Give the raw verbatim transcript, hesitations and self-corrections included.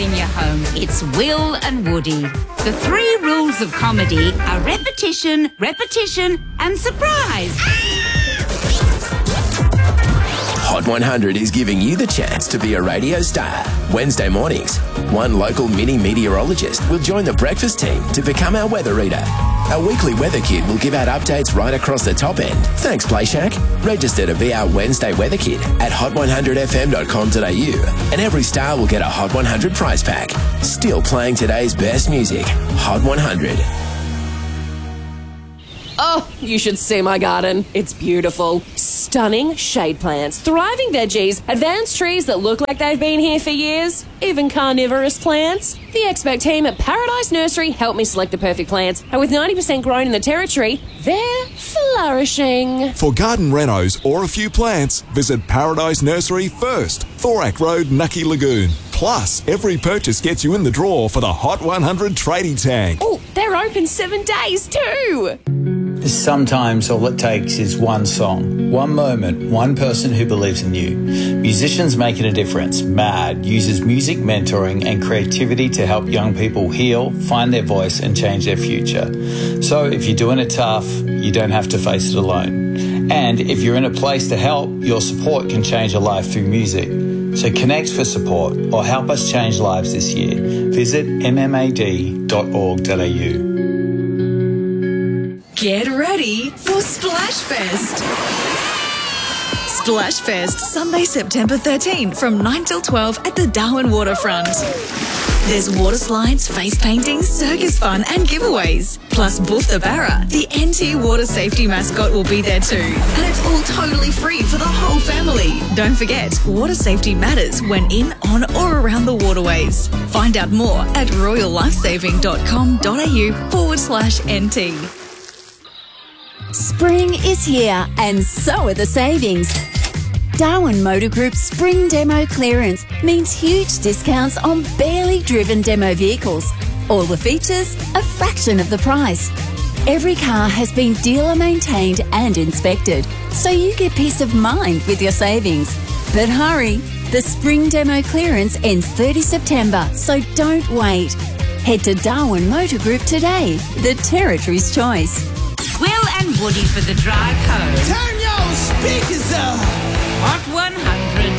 in your home. It's Will and Woody. The three rules of comedy are repetition, repetition and surprise. Hot one hundred is giving you the chance to be a radio star. Wednesday mornings, one local mini meteorologist will join the breakfast team to become our weather reader. Our weekly weather kid will give out updates right across the top end. Thanks, PlayShack. Register to be our Wednesday weather kid at hot one hundred f m dot com dot a u, and every star will get a Hot one hundred prize pack. Still playing today's best music. Hot one hundred. Oh, you should see my garden. It's beautiful. Stunning shade plants, thriving veggies, advanced trees that look like they've been here for years, even carnivorous plants. The expert team at Paradise Nursery helped me select the perfect plants, and with ninety percent grown in the territory, they're flourishing. For garden renos or a few plants, visit Paradise Nursery first, Thorak Road, Nucky Lagoon. Plus, every purchase gets you in the draw for the Hot one hundred tradie tag. Oh, they're open seven days too. Sometimes all it takes is one song, one moment, one person who believes in you. Musicians Making a Difference, MAD, uses music mentoring and creativity to help young people heal, find their voice and change their future. So if you're doing it tough, you don't have to face it alone. And if you're in a place to help, your support can change a life through music. So connect for support or help us change lives this year. Visit m m a d dot org dot a u. Get ready for Splash Fest. Splash Fest, Sunday, September thirteenth from nine till twelve at the Darwin Waterfront. There's water slides, face paintings, circus fun and giveaways. Plus Boof the Barra, the N T water safety mascot, will be there too. And it's all totally free for the whole family. Don't forget, water safety matters when in, on or around the waterways. Find out more at royal lifesaving dot com dot a u forward slash N T. Spring is here and so are the savings. Darwin Motor Group's Spring Demo Clearance means huge discounts on barely driven demo vehicles. All the features, a fraction of the price. Every car has been dealer maintained and inspected, so you get peace of mind with your savings. But hurry, the Spring Demo Clearance ends thirtieth September, so don't wait. Head to Darwin Motor Group today, the Territory's choice. Will and Woody for the drive home. Turn your speakers up.